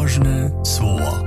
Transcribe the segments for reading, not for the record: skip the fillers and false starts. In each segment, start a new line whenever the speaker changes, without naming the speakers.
Nabożne słowo.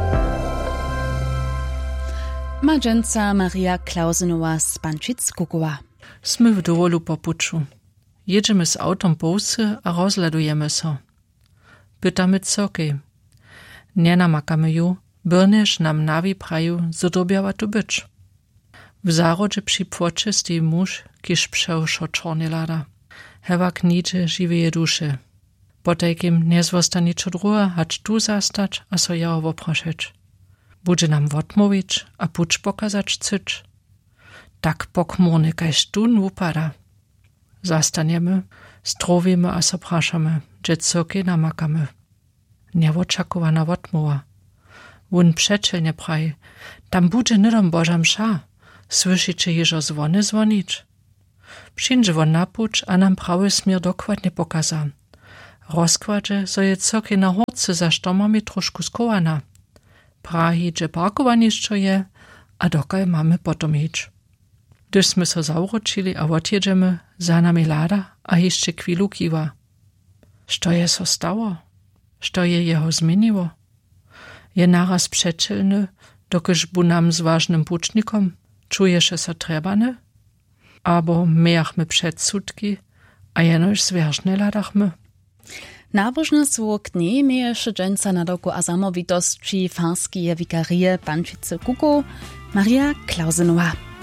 Madżęca Maria Klausynowa z Pančic-Kukowa.
Sme w dowolu po puczu. Jedziemy z autom po wsy a rozladujemy so. Pytamy cokej. Nie namakamy ju, byrneż nam nawi praju, zodobiała tu być. W zarodzie przy płocie stoi muż, kiż przełszo czorny lada. Hewa knicze żyweje dusze. Potajkim nie zwosta niczo druga, hać tu zastać, a so jeho woproszeć. Bude nam odmówić, a pucz pokazać cyć. Tak pokmurny kajż tun upada. Zastaniemy, strowimy a so praszamy, gdzie cokie namakamy. Nieočakowana odmowa. Wun przeczelnie praj, tam bude nydom Boża msza, słyszycie jeżo zwony zwonić. Przyjdzie won na pucz, a nam prawy smier dokładnie pokaza. Rozkładzie, so je cokie na horce za sztomami troszku skowana. Prahi, że parkowaniszczo je, a dokaj mamy potom iść. Gdyż sme so zauročili a odjedziemy, za nami lada, a jeszcze chwilu kiwa. Što je so stało? Što je jeho zmieniło? Je naraz przeczelny, dokyż bu nam z ważnym pucznikom, czuje się so trebane? Abo miachmy przedsudki, a jenoż zwierzne ladachmy.
Nabożne słowo knie mieješe dżęca na doku a zamowitości farskie wikarie Pančice-Kukow Maria Klausynowa.